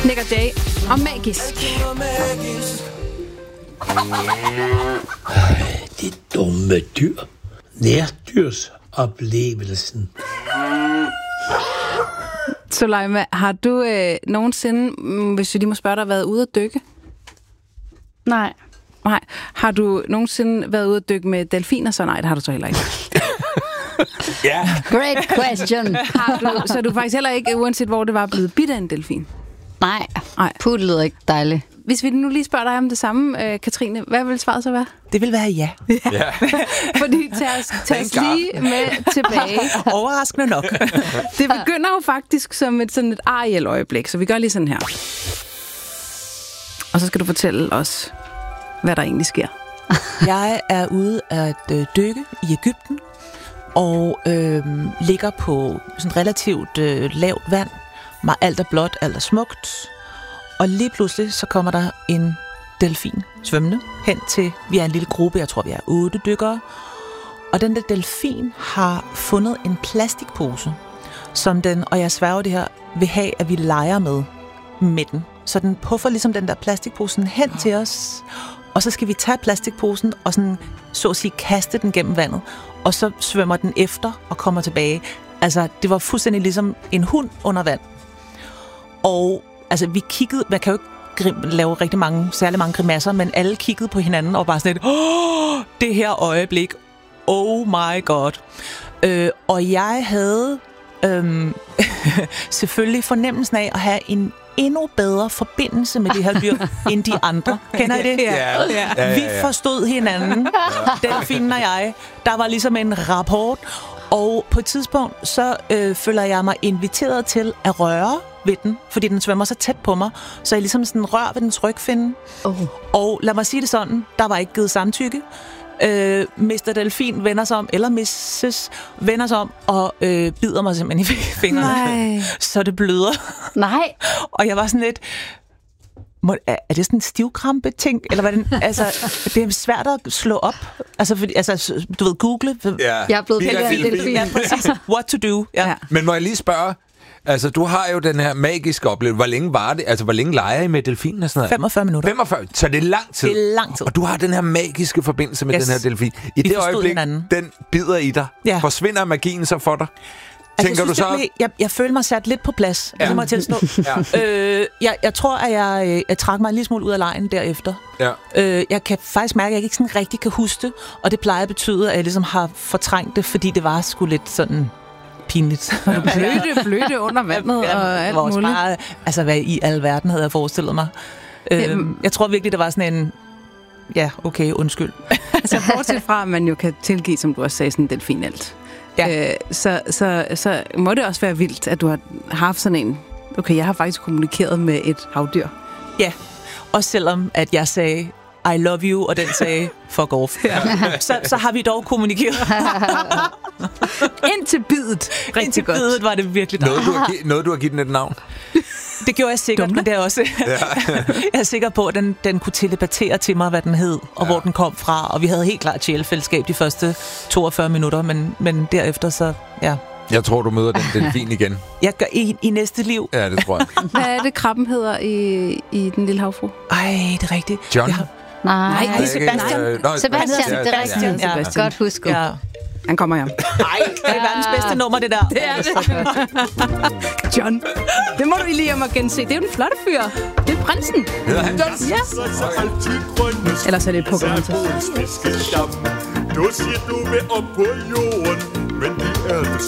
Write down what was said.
Nick og Jay og Magisk. Det dumme dyr. Nærdyrsoplevelsen. Soleima, har du nogensinde, hvis vi lige må spørge dig, været ude at dykke? Nej. Nej. Har du nogensinde været ude at dykke med delfiner? Så nej, det har du så heller ikke. Ja. Great question. Så er du faktisk heller ikke, uanset hvor det var, blevet bidt af en delfin? Nej. Puh, det lyder ikke dejligt. Hvis vi nu lige spørger dig om det samme, Katrine, hvad vil svaret så være? Det vil være ja. Ja. Fordi tag os lige med tilbage. Overraskende nok. Det begynder jo faktisk som sådan et Ariel-øjeblik, så vi gør lige sådan her. Og så skal du fortælle os, hvad der egentlig sker. Jeg er ude at dykke i Egypten, og ligger på sådan relativt lavt vand. Alt er blåt, alt er smukt. Og lige pludselig så kommer der en delfin svømmende hen til, vi er en lille gruppe, jeg tror vi er 8 dykkere. Og den der delfin har fundet en plastikpose, som den, og jeg sværger det her, vil have, at vi leger med den. Så den puffer ligesom den der plastikposen hen til os, og så skal vi tage plastikposen og sådan, så at sige, kaste den gennem vandet, og så svømmer den efter og kommer tilbage. Altså, det var fuldstændig ligesom en hund under vand. Og altså, vi kiggede, man kan jo ikke lave særlig mange grimasser, men alle kiggede på hinanden og bare sådan et, det her øjeblik, oh my god. Og jeg havde selvfølgelig fornemmelsen af at have en endnu bedre forbindelse med det her dyr, end de andre. Kender I det? Ja. Vi forstod hinanden, delfinen og jeg. Der var ligesom en rapport, og på et tidspunkt, så føler jeg mig inviteret til at røre ved den, fordi den svømmer så tæt på mig, så jeg ligesom sådan rører ved dens rygfinde. Og lad mig sige det sådan, der var ikke givet samtykke. Mr. Delfin vender sig om, eller Mrs. vender sig om, og bider mig simpelthen i fingrene. Så det bløder. Nej. Og jeg var sådan lidt, er det sådan en stivkrampe ting? Eller hvad den, altså, det er svært at slå op. Altså, du ved, google. Ja. Jeg er blevet pillet af en delfin. Ja, præcis. What to do. Ja. Men må jeg lige spørge, altså, du har jo den her magiske oplevelse. Hvor længe var det? Altså, hvor længe leger I med delfinen og sådan noget? 45 minutter. 45, så det er lang tid. Det er lang tid. Og du har den her magiske forbindelse med den her delfin. I det øjeblik, hinanden. Den bider i dig, forsvinder magien så for dig? Altså, Tænker du så? Jeg føler mig sat lidt på plads. Ja. Det må jeg tilstå. Jeg tror, at jeg trak mig en lille smule ud af lejen derefter. Ja. Jeg kan faktisk mærke, at jeg ikke sådan rigtig kan huske det. Og det plejer at betyde, at jeg ligesom har fortrængt det, fordi det var sgu lidt sådan pinligt. Blødte under vandet og alt muligt. Bare, altså, hvad i alverden havde jeg forestillet mig. Jeg tror virkelig, der var sådan en... Ja, okay, undskyld. Altså, bortset fra, at man jo kan tilgive, som du også sagde, sådan en delfin alt. Ja. Så må det også være vildt, at du har haft sådan en... Okay, jeg har faktisk kommunikeret med et havdyr. Ja, også selvom at jeg sagde, I love you, og den sagde, fuck off. Ja. Så har vi dog kommunikeret. Indtil bidet. Indtil bidet var det virkelig dejligt. Noget, du har givet den et navn? Det gjorde jeg sikkert, men det er også... Jeg er sikker på, at den kunne telepatere til mig, hvad den hed, og hvor den kom fra. Og vi havde helt klart sjælefællesskab de første 42 minutter, men derefter så... Ja. Jeg tror, du møder den delfin igen. Jeg gør i næste liv. Ja, det tror jeg. Hvad er det, krabben hedder i Den Lille Havfru? Ej, det er rigtigt. John? Nej, det er Sebastian. Sebastian, det er rigtigt. Ja. Godt husket. Ja. Han kommer hjem. Nej, det er verdens bedste nummer, det der. Det er det. John. Det må du lige hjem og gense. Det er jo den flotte fyr. Det er prinsen. Hedder han? Ja. Ellers er det Pocahontas. Nu siger du vil op på jorden, men det er